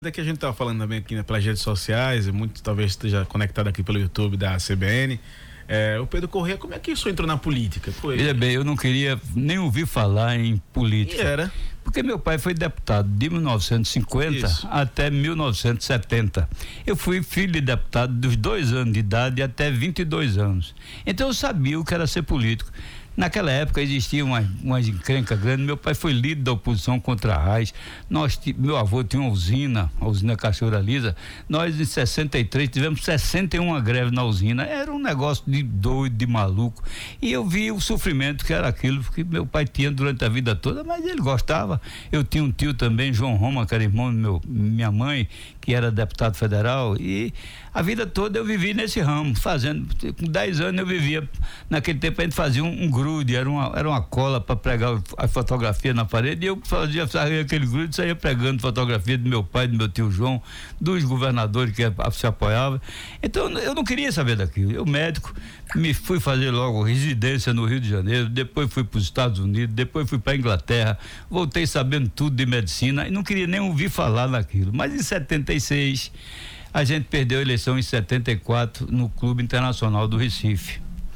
Daqui a gente estava falando também aqui pelas redes sociais, e muito talvez esteja conectado aqui pelo YouTube da CBN. O Pedro Corrêa, como é que isso entrou na política? Veja bem, eu não queria nem ouvir falar em política. E era? Porque meu pai foi deputado de 1950 até 1970. Eu fui filho de deputado dos 2 anos de idade até 22 anos. Então eu sabia o que era ser político. Naquela época existia uma encrenca grande. Meu pai foi líder da oposição contra a RAIS. Meu avô tinha uma usina, a usina Cachoeira Lisa. Nós em 63 tivemos 61 greves na usina. Era um negócio de doido, de maluco. E eu vi o sofrimento que era aquilo que meu pai tinha durante a vida toda, mas ele gostava. Eu tinha um tio também, João Roma, que era irmão de minha mãe, que era deputado federal, e a vida toda eu vivi nesse ramo, com 10 anos eu vivia. Naquele tempo a gente fazia um grude, era uma cola para pregar a fotografia na parede, e eu fazia aquele grude, saía pregando fotografia do meu pai, do meu tio João, dos governadores que se apoiavam. Então eu não queria saber daquilo. Eu, médico, me fui fazer logo residência no Rio de Janeiro, depois fui para os Estados Unidos, depois fui para a Inglaterra, voltei sabendo tudo de medicina e não queria nem ouvir falar naquilo. Mas em 76 a gente perdeu a eleição em 74 no Clube Internacional do Recife,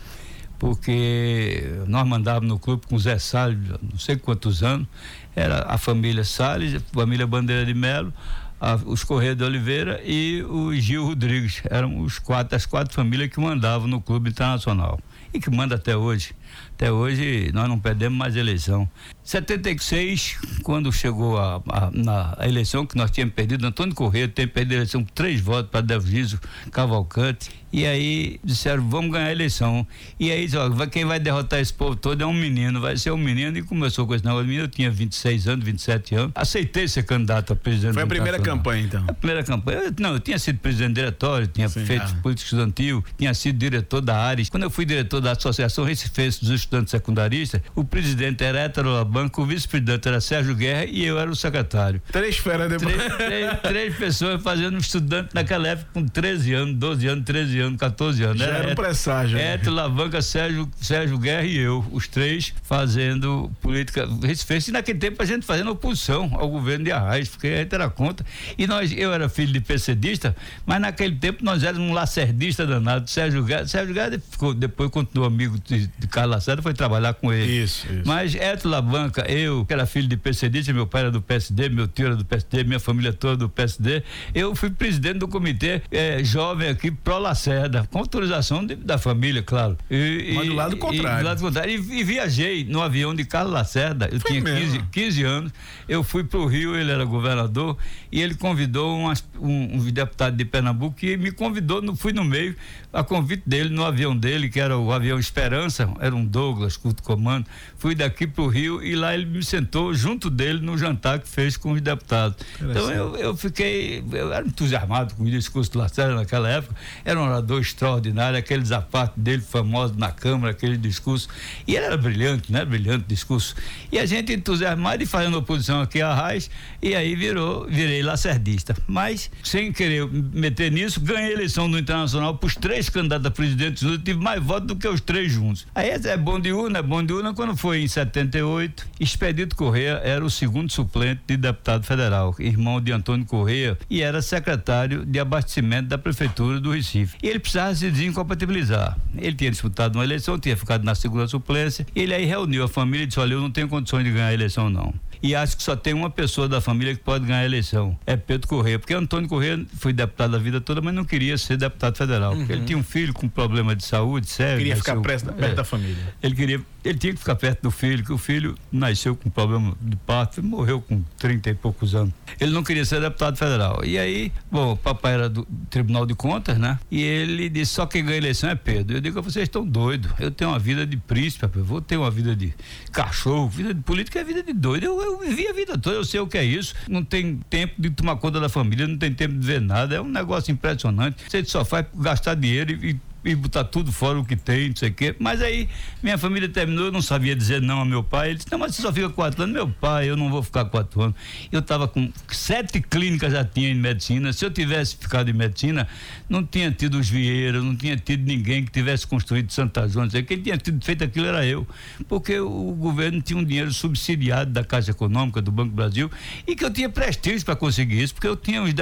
porque nós mandávamos no clube com o Zé Salles, não sei quantos anos, era a família Salles, a família Bandeira de Melo, os Corrêa de Oliveira e o Gil Rodrigues. Eram as 4 famílias que mandavam no Clube Internacional e que manda até hoje. Até hoje nós não perdemos mais eleição. 76, quando chegou na eleição que nós tínhamos perdido, Antônio Corrêa tem perdido a eleição com 3 votos para Delgísio Cavalcante, e aí disseram, vamos ganhar a eleição. E aí, quem vai derrotar esse povo todo é um menino, vai ser um menino, e começou com esse negócio. Eu tinha 26 anos, 27 anos, aceitei ser candidato a presidente. Foi a primeira campanha, então? A primeira campanha, eu tinha sido presidente diretório, tinha feito política estudantil, tinha sido diretor da Ares. Quando eu fui diretor da Associação Recifense dos Estudantes Secundaristas, o presidente era Héctor Labanco, o vice-presidente era Sérgio Guerra e eu era o secretário. 3 feras depois. Três pessoas fazendo um estudante naquela época com 13 anos, 12 anos, 13 anos, 14 anos. Já era um presságio. Héctor Labanca, Sérgio Guerra e eu, os 3 fazendo política recifense. E naquele tempo a gente fazendo oposição ao governo de Arraes, porque a gente era contra. E eu era filho de PCDista, mas naquele tempo nós éramos um lacerdista danado. Sérgio Guerra depois continuou amigo de Carlos Lacerda, foi trabalhar com ele. Isso. Mas Héctor Labanca, eu, que era filho de PCDista, meu pai era do PSD, meu tio era do PSD, minha família toda do PSD, eu fui presidente do comitê jovem aqui, Pro Lacerda, com autorização da família, claro. Mas do lado contrário. E viajei no avião de Carlos Lacerda, eu tinha 15 anos, eu fui pro Rio, ele era governador, e ele convidou um deputado de Pernambuco que me convidou, fui no meio, a convite dele, no avião dele, que era o avião Esperança, era um Douglas, curto comando, fui daqui pro Rio e lá ele me sentou junto dele no jantar que fez com os deputados. Então eu era entusiasmado com o discurso do Lacerda naquela época, era um orador extraordinário, aqueles apartes dele famosos na Câmara, aquele discurso, e ele era brilhante, né? Brilhante discurso. E a gente entusiasmado e fazendo oposição aqui a Arraes, e aí virei lacerdista. Mas, sem querer meter nisso, ganhei a eleição no Internacional para os 3 candidatos a presidente, eu tive mais votos do que os 3 juntos. Aí é bom de urna, quando foi em 78, Expedito Corrêa era o 2º suplente de deputado federal, irmão de Antônio Corrêa, e era secretário de abastecimento da prefeitura do Recife. E ele precisava se desincompatibilizar. Ele tinha disputado uma eleição, tinha ficado na 2ª suplência, ele aí reuniu a família e disse, olha, eu não tenho condições de ganhar a eleição não. E acho que só tem uma pessoa da família que pode ganhar a eleição, é Pedro Corrêa, porque Antônio Corrêa foi deputado a vida toda, mas não queria ser deputado federal, porque ele tinha um filho com problema de saúde sério. Queria ficar perto da família. Ele tinha que ficar perto do filho, que o filho nasceu com problema de parto e morreu com 30 e poucos anos. Ele não queria ser deputado federal. E aí, o papai era do Tribunal de Contas, né? E ele disse, só quem ganha eleição é Pedro. Eu digo, vocês estão doidos. Eu tenho uma vida de príncipe, eu vou ter uma vida de cachorro, vida de política é vida de doido. Eu vivi a vida toda, eu sei o que é isso. Não tem tempo de tomar conta da família, não tem tempo de ver nada. É um negócio impressionante. Você só faz gastar dinheiro e botar tudo fora o que tem, não sei o quê. Mas aí minha família terminou, eu não sabia dizer não a meu pai. Ele disse, não, mas você só fica 4 anos. Meu pai, eu não vou ficar 4 anos. Eu estava com 7 clínicas já tinha em medicina. Se eu tivesse ficado em medicina, não tinha tido os Vieira, não tinha tido ninguém que tivesse construído Santa Joana. Quem tinha feito aquilo era eu. Porque o governo tinha um dinheiro subsidiado da Caixa Econômica, do Banco do Brasil, e que eu tinha prestígio para conseguir isso, porque eu tinha uns